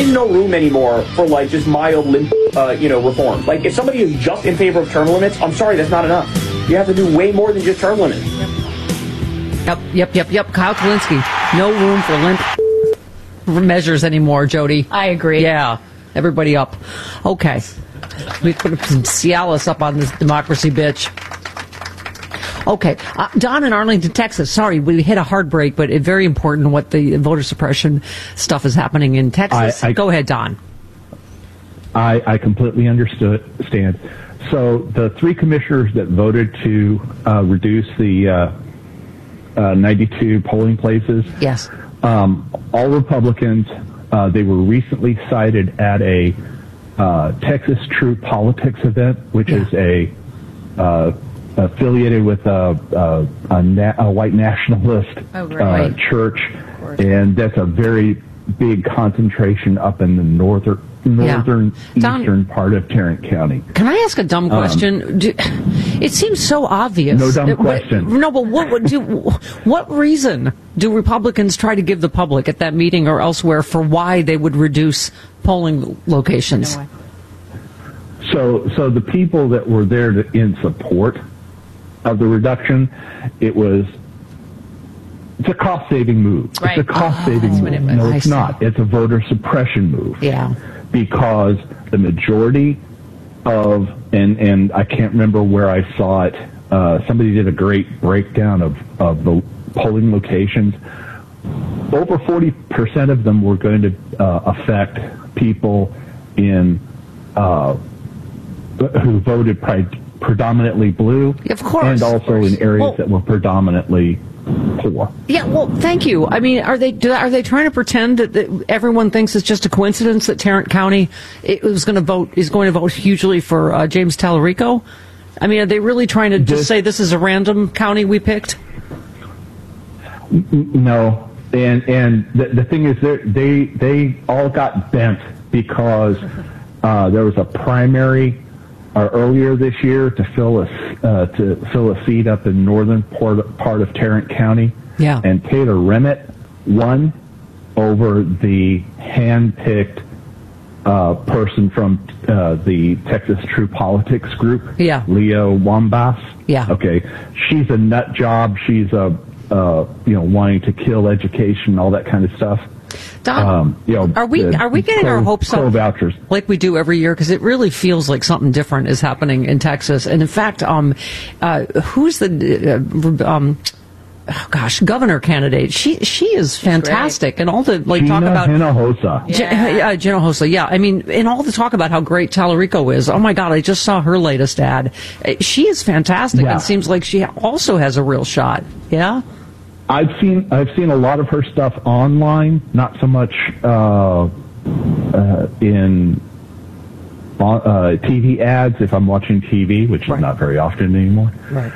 is no room anymore for like just mild, reform. Like if somebody is just in favor of term limits, I'm sorry, that's not enough. You have to do way more than just term limits. Yep. Kyle Kulinski, no room for limp measures anymore, Jody. I agree. Yeah, everybody up. Okay. We put some Cialis up on this democracy bitch. Okay. Don in Arlington, Texas. Sorry, we hit a hard break, but it's very important what the voter suppression stuff is happening in Texas. Go ahead, Don. I completely understand. So the three commissioners that voted to reduce the 92 polling places, yes, all Republicans. They were recently cited at a Texas True Politics event, which is affiliated with a white nationalist church, and that's a very big concentration up in the northern eastern part of Tarrant County. Can I ask a dumb question? It seems so obvious. No dumb question. No, but what reason do Republicans try to give the public at that meeting or elsewhere for why they would reduce polling locations? So the people that were there in support of the reduction, it's a cost-saving move. Right. It's a cost-saving move. No, it's not. It's a voter suppression move. Yeah. Because the majority of, and I can't remember where I saw it, somebody did a great breakdown of the polling locations. Over 40% of them were going to affect people in who voted predominantly blue, of course, and also in areas that were predominantly poor. Yeah, well, thank you. I mean, are they trying to pretend that everyone thinks it's just a coincidence that Tarrant County is going to vote hugely for James Tallarico? I mean, are they really trying to just say this is a random county we picked? No, and the thing is, they all got bent because there was a primary earlier this year to fill a seat up in northern part of Tarrant County. Yeah. And Taylor Remmett won over the hand-picked person from the Texas True Politics group. Yeah. Leo Wambas. Yeah. Okay. She's a nut job. She's wanting to kill education, all that kind of stuff. Don, are we getting our hopes up vouchers like we do every year? Because it really feels like something different is happening in Texas. And in fact, who's the governor candidate? She is fantastic, and all the talk about Hinojosa. Hinojosa. Yeah, I mean, and all the talk about how great Tallarico is. Oh my God, I just saw her latest ad. She is fantastic, and seems like she also has a real shot. Yeah. I've seen a lot of her stuff online, not so much in TV ads if I'm watching TV, which is not very often anymore. Right.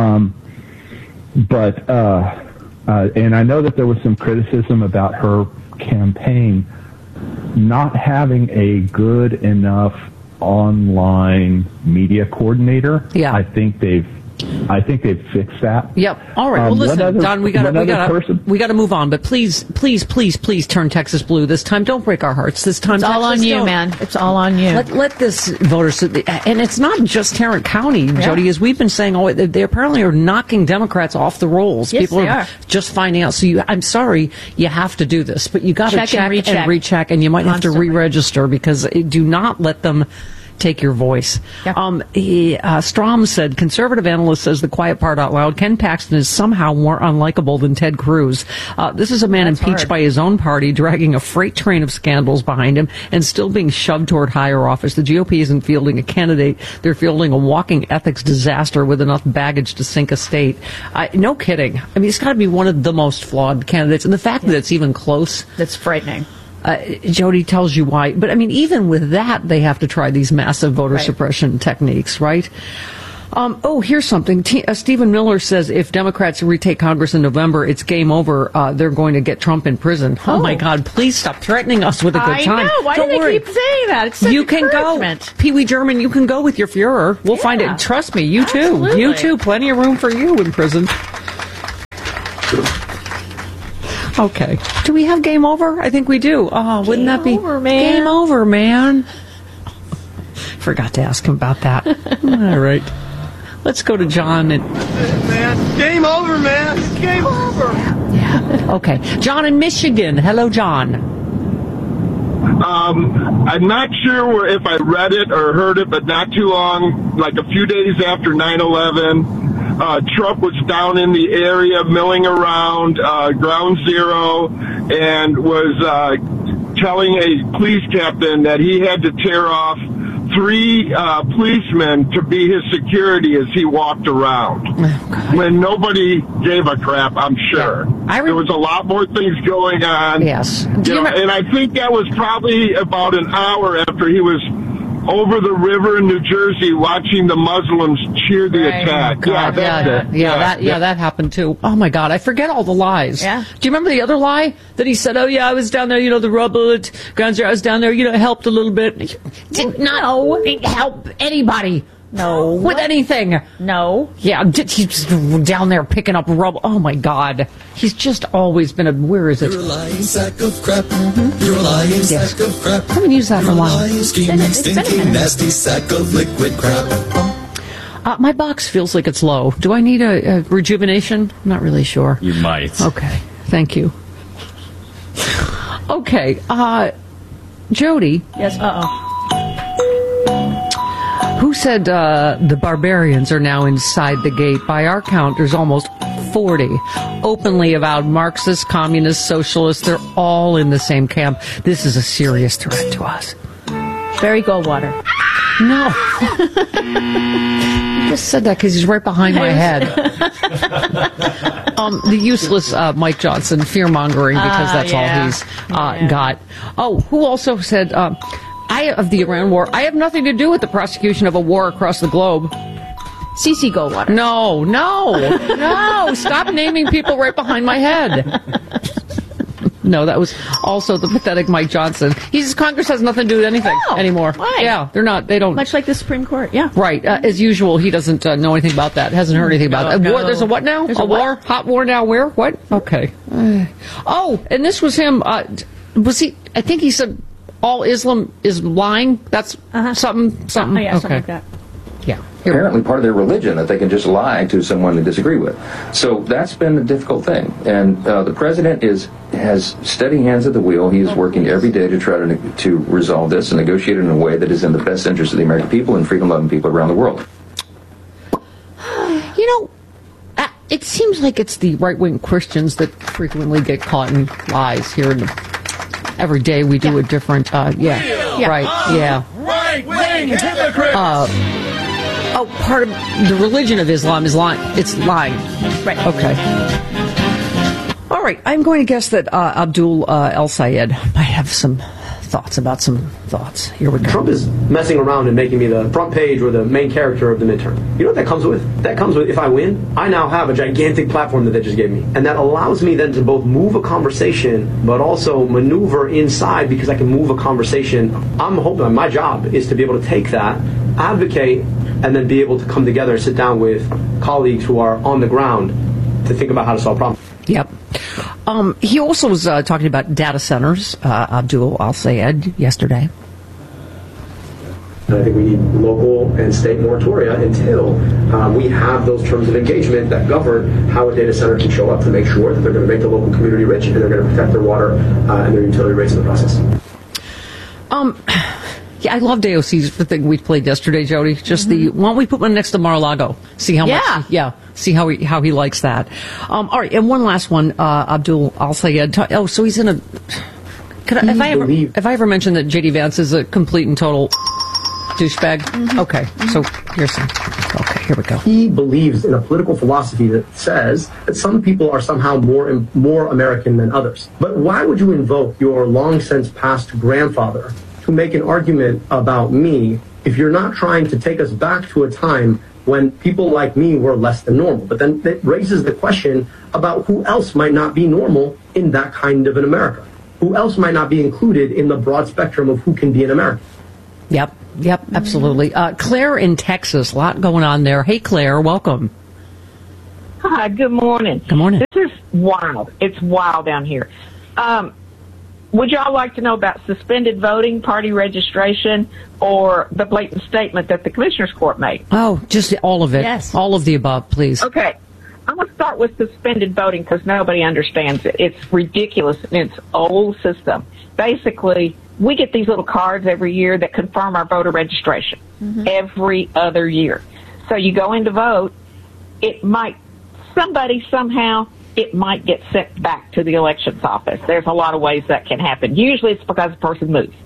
But I know that there was some criticism about her campaign not having a good enough online media coordinator. Yeah. I think they've fixed that. Yep. All right. Well, listen, Don, we got to move on. But please turn Texas blue this time. Don't break our hearts this time. It's all on you, man. It's all on you. Let this voters, and it's not just Tarrant County, Jody, as we've been saying. They apparently are knocking Democrats off the rolls. Yes, people are just finding out. So I'm sorry, you have to do this, but you got to check and recheck, and you might have to re-register because do not let them take your voice. Yep. Strom said, conservative analyst says the quiet part out loud. Ken Paxton is somehow more unlikable than Ted Cruz. This is a man impeached by his own party, dragging a freight train of scandals behind him and still being shoved toward higher office. The GOP isn't fielding a candidate. They're fielding a walking ethics disaster with enough baggage to sink a state. No kidding. I mean, it's got to be one of the most flawed candidates. And the fact that it's even close. That's frightening. Jody tells you why. But, I mean, even with that, they have to try these massive voter suppression techniques, right? Here's something. Stephen Miller says if Democrats retake Congress in November, it's game over. They're going to get Trump in prison. Oh, my God. Please stop threatening us with a good time. I know. Why do they keep saying that? It's such encouragement. Can go. Pee Wee German, you can go with your Fuhrer. We'll find it. Trust me. You too. Absolutely. You too. Plenty of room for you in prison. Okay. Do we have game over? I think we do. Oh, wouldn't that be game over, man? Forgot to ask him about that. All right. Let's go to John. Man, game over, man. It's game over. Yeah. Okay. John in Michigan. Hello, John. I'm not sure if I read it or heard it, but not too long, like a few days after 9/11, Trump was down in the area milling around Ground Zero and was telling a police captain that he had to tear off 3 policemen to be his security as he walked around. When nobody gave a crap, I'm sure. Yeah. There was a lot more things going on. Yes. And I think that was probably about an hour after he was over the river in New Jersey watching the Muslims cheer the attack. That happened too. Oh my God, I forget all the lies. Yeah. Do you remember the other lie that he said? Oh yeah, I was down there, the rubble at Ground Zero. I was down there, helped a little bit. Did not help anybody. No. With anything. No. Yeah, he's down there picking up rubble. Oh my God. He's just always been where is it? You're a lying sack of crap. You're a lying sack of crap. I haven't used that in a while. Lying, scheming, stinking, nasty sack of liquid crap. My box feels like it's low. Do I need a rejuvenation? I'm not really sure. You might. Okay. Thank you. Okay. Jody. Yes. Who said the barbarians are now inside the gate? By our count, there's almost 40 openly avowed Marxists, communists, socialists. They're all in the same camp. This is a serious threat to us. Barry Goldwater. No. I just said that because he's right behind my head. The useless Mike Johnson, fear-mongering, because that's all he's got. Oh, who also said... of the Iran war, I have nothing to do with the prosecution of a war across the globe. CC Goldwater. No. Stop naming people right behind my head. No, that was also the pathetic Mike Johnson. Congress has nothing to do with anything anymore. Why? Yeah, they don't. Much like the Supreme Court, yeah. Right. As usual, he doesn't know anything about that. Hasn't heard anything about that. No. There's a what now? There's a war? Hot war now where? What? Okay. And this was him. Was he? I think he said all Islam is lying. That's something. Yeah, something like that. Yeah. Apparently part of their religion that they can just lie to someone they disagree with. So that's been a difficult thing. And the president has steady hands at the wheel. He is working every day to try to resolve this and negotiate it in a way that is in the best interest of the American people and freedom-loving people around the world. It seems like it's the right-wing Christians that frequently get caught in lies here. Every day we do a different, right, right-wing hypocrites! Part of the religion of Islam is lying. It's lying. Right. Okay. All right. I'm going to guess that Abdul El-Sayed might have some thoughts about some thoughts. Here we go. Trump is messing around and making me the front page or the main character of the midterm. You know what that comes with? That comes with, if I win, I now have a gigantic platform that they just gave me. And that allows me then to both move a conversation, but also maneuver inside because I can move a conversation. I'm hoping my job is to be able to take that, advocate, and then be able to come together and sit down with colleagues who are on the ground to think about how to solve problems. Yep. He also was talking about data centers, Abdul El-Sayed, yesterday. I think we need local and state moratoria until we have those terms of engagement that govern how a data center can show up to make sure that they're going to make the local community rich and they're going to protect their water and their utility rates in the process. Yeah, I loved AOC's the thing we played yesterday, Jody. Just why don't we put one next to Mar-a-Lago? See how much. Yeah. See how he likes that. All right, and one last one. Abdul El-Sayed. So he's in a. Have I ever mentioned that J.D. Vance is a complete and total douchebag? Mm-hmm. Okay, so here's some. Okay, here we go. He believes in a political philosophy that says that some people are somehow more American than others. But why would you invoke your long since passed grandfather to make an argument about me if you're not trying to take us back to a time when people like me were less than normal? But then it raises the question about who else might not be normal in that kind of an America. Who else might not be included in the broad spectrum of who can be an American? Yep, absolutely. Claire in Texas, a lot going on there. Hey, Claire, welcome. Hi, good morning. Good morning. wild. It's wild down here. Would y'all like to know about suspended voting, party registration, or the blatant statement that the Commissioners Court made? Oh, just all of it. Yes. All of the above, please. Okay. I'm going to start with suspended voting because nobody understands it. It's ridiculous in its old system. Basically, we get these little cards every year that confirm our voter registration every other year. So you go in to vote, it might get sent back to the elections office. There's a lot of ways that can happen. Usually it's because the person moves.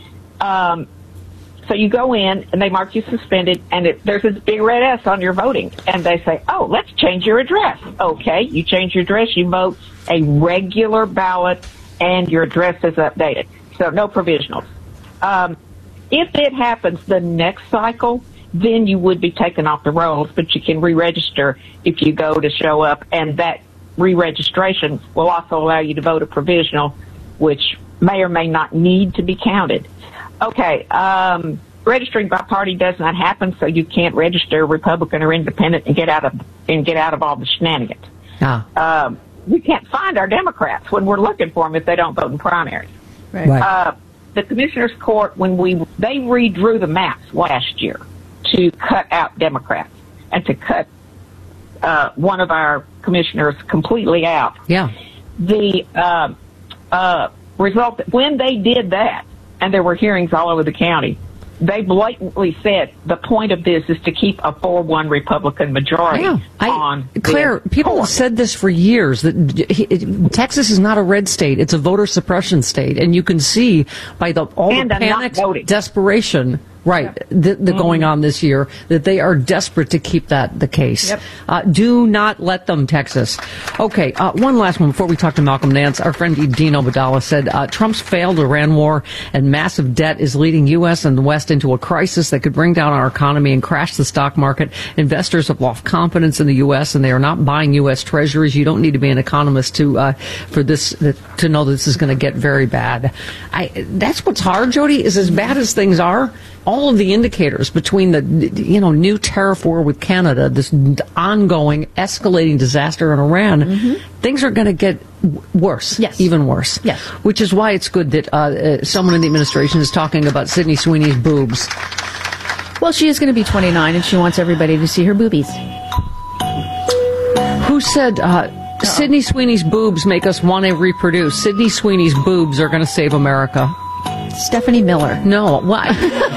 So you go in, and they mark you suspended, and there's this big red S on your voting. And they say, oh, let's change your address. Okay, you change your address, you vote a regular ballot, and your address is updated. So no provisionals. If it happens the next cycle, then you would be taken off the rolls, but you can re-register if you go to show up, and that re-registration will also allow you to vote a provisional, which may or may not need to be counted. Okay, registering by party does not happen, so you can't register Republican or Independent and get out of all the shenanigans. We can't find our Democrats when we're looking for them if they don't vote in primaries. Right. The Commissioners Court, they redrew the maps last year to cut out Democrats and to cut one of our commissioners completely out. Yeah. The result, when they did that, and there were hearings all over the county, they blatantly said the point of this is to keep a 4-1 Republican majority on Claire, people have said this for years, that Texas is not a red state. It's a voter suppression state. And you can see by all the panic, desperation, going on this year, that they are desperate to keep that the case. Yep. Do not let them, Texas. Okay, one last one before we talk to Malcolm Nance. Our friend Dino Badala said Trump's failed Iran war and massive debt is leading U.S. and the West into a crisis that could bring down our economy and crash the stock market. Investors have lost confidence in the U.S. and they are not buying U.S. treasuries. You don't need to be an economist to know this is going to get very bad. That's what's hard, Jody, is as bad as things are, all of the indicators between the new tariff war with Canada, this ongoing escalating disaster in Iran, things are going to get worse, even worse. Yes. Which is why it's good that someone in the administration is talking about Sydney Sweeney's boobs. Well, she is going to be 29, and she wants everybody to see her boobies. Who said Sydney Sweeney's boobs make us want to reproduce? Sydney Sweeney's boobs are going to save America. Stephanie Miller. No, why?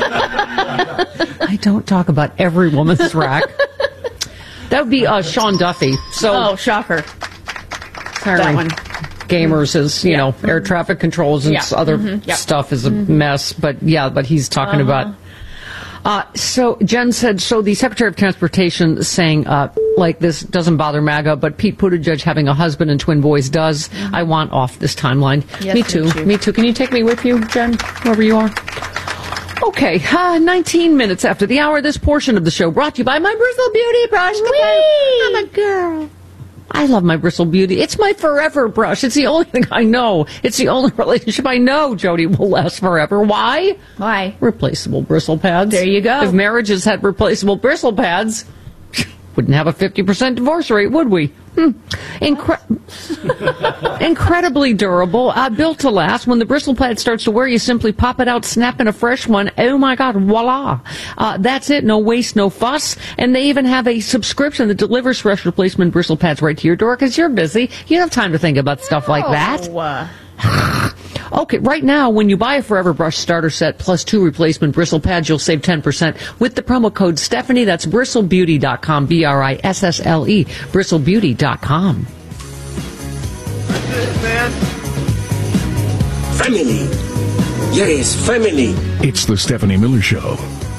I don't talk about every woman's rack. That would be Sean Duffy. So, shocker. That one. Gamers is, air traffic controls and other stuff is a mess. But he's talking about. So Jen said, so the Secretary of Transportation is saying, this doesn't bother MAGA, but Pete Buttigieg having a husband and twin boys does. I want off this timeline. Yes, Me too. Can you take me with you, Jen, wherever you are? Okay, 19 minutes after the hour, this portion of the show brought to you by my Bristle Beauty brush. I'm a girl. I love my Bristle Beauty. It's my forever brush. It's the only thing I know. It's the only relationship I know, Jody, will last forever. Why? Why? Replaceable bristle pads. There you go. If marriages had replaceable bristle pads, wouldn't have a 50% divorce rate, would we? Incredibly durable, built to last. When the bristle pad starts to wear, you simply pop it out, snap in a fresh one. Oh my God, voila. That's it. No waste, no fuss. And they even have a subscription that delivers fresh replacement bristle pads right to your door because you're busy. You don't have time to think about stuff like that. Okay, right now, when you buy a Forever Brush starter set plus 2 replacement bristle pads, you'll save 10% with the promo code Stephanie. That's bristlebeauty.com, BRISSLE, bristlebeauty.com. That's it, man. Family. Yes, family. It's the Stephanie Miller Show.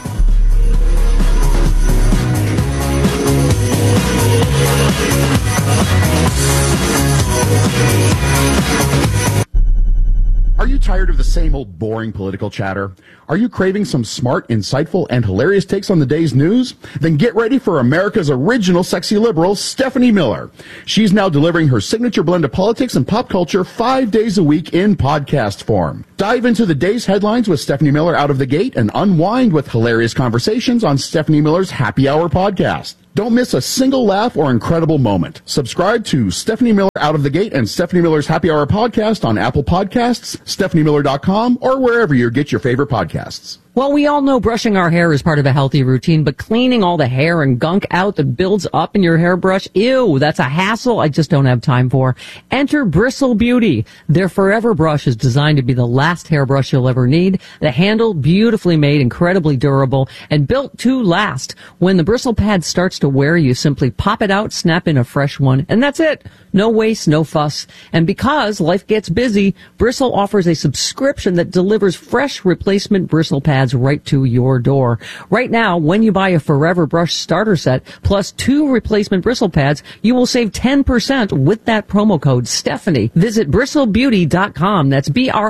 Are you tired of the same old boring political chatter? Are you craving some smart, insightful, and hilarious takes on the day's news? Then get ready for America's original sexy liberal, Stephanie Miller. She's now delivering her signature blend of politics and pop culture 5 days a week in podcast form. Dive into the day's headlines with Stephanie Miller out of the gate and unwind with hilarious conversations on Stephanie Miller's Happy Hour podcast. Don't miss a single laugh or incredible moment. Subscribe to Stephanie Miller Out of the Gate and Stephanie Miller's Happy Hour podcast on Apple Podcasts, StephanieMiller.com, or wherever you get your favorite podcasts. Well, we all know brushing our hair is part of a healthy routine, but cleaning all the hair and gunk out that builds up in your hairbrush, ew, that's a hassle I just don't have time for. Enter Bristle Beauty. Their Forever Brush is designed to be the last hairbrush you'll ever need. The handle, beautifully made, incredibly durable, and built to last. When the bristle pad starts to wear, you simply pop it out, snap in a fresh one, and that's it. No waste, no fuss. And because life gets busy, Bristle offers a subscription that delivers fresh replacement bristle pads right to your door. Right now, when you buy a Forever Brush starter set plus 2 replacement bristle pads, you will save 10% with that promo code Stephanie. Visit bristlebeauty.com. That's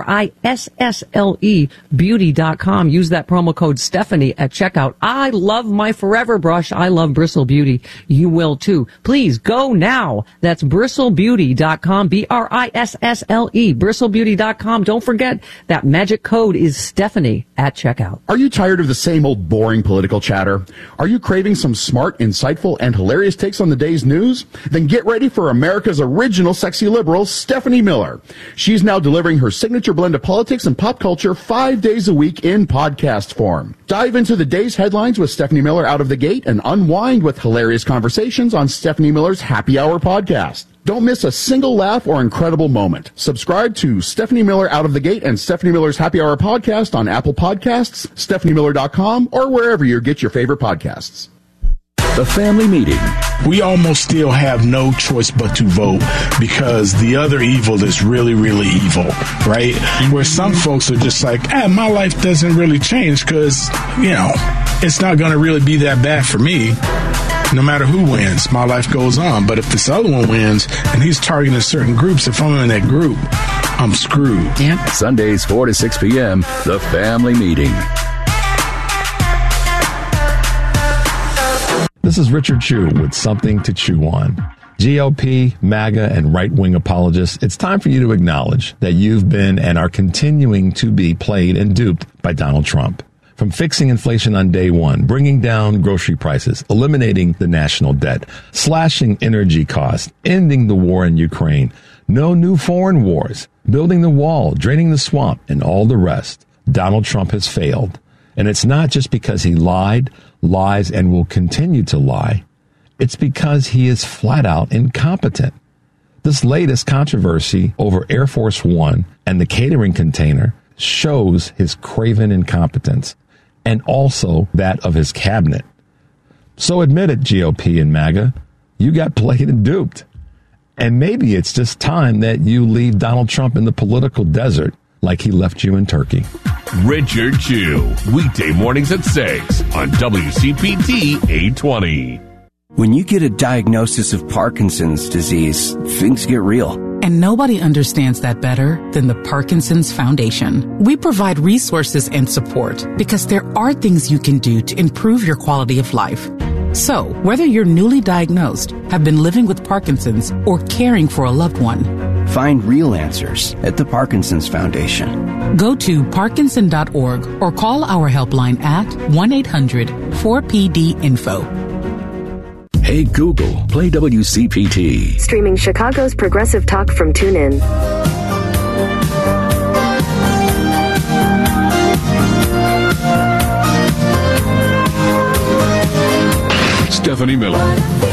BRISSLE beauty.com. Use that promo code Stephanie at checkout. I love my Forever Brush. I love Bristle Beauty. You will too. Please go now. That's bristlebeauty.com. BRISSLE bristlebeauty.com. Don't forget that magic code is Stephanie at checkout. Are you tired of the same old boring political chatter? Are you craving some smart, insightful, and hilarious takes on the day's news? Then get ready for America's original sexy liberal, Stephanie Miller. She's now delivering her signature blend of politics and pop culture 5 days a week in podcast form. Dive into the day's headlines with Stephanie Miller out of the gate and unwind with hilarious conversations on Stephanie Miller's Happy Hour podcast. Don't miss a single laugh or incredible moment. Subscribe to Stephanie Miller Out of the Gate and Stephanie Miller's Happy Hour podcast on Apple Podcasts, StephanieMiller.com, or wherever you get your favorite podcasts. The family meeting. We almost still have no choice but to vote because the other evil is really, really evil, right? Where some folks are just like, my life doesn't really change because, it's not going to really be that bad for me. No matter who wins, my life goes on. But if this other one wins and he's targeting certain groups, if I'm in that group, I'm screwed. Yeah. Sundays, 4 to 6 p.m., The Family Meeting. This is Richard Chew with Something to Chew On. GOP, MAGA, and right-wing apologists, it's time for you to acknowledge that you've been and are continuing to be played and duped by Donald Trump. From fixing inflation on day one, bringing down grocery prices, eliminating the national debt, slashing energy costs, ending the war in Ukraine, no new foreign wars, building the wall, draining the swamp, and all the rest, Donald Trump has failed. And it's not just because he lied, lies, and will continue to lie. It's because he is flat out incompetent. This latest controversy over Air Force One and the catering container shows his craven incompetence, and also that of his cabinet. So admit it, GOP and MAGA, you got played and duped. And maybe it's just time that you leave Donald Trump in the political desert like he left you in Turkey. Richard Chew, weekday mornings at 6 on WCPT 820. When you get a diagnosis of Parkinson's disease, things get real. And nobody understands that better than the Parkinson's Foundation. We provide resources and support because there are things you can do to improve your quality of life. So, whether you're newly diagnosed, have been living with Parkinson's, or caring for a loved one, find real answers at the Parkinson's Foundation. Go to Parkinson.org or call our helpline at 1-800-4PD-INFO. Hey Google, play WCPT. Streaming Chicago's progressive talk from TuneIn. Stephanie Miller.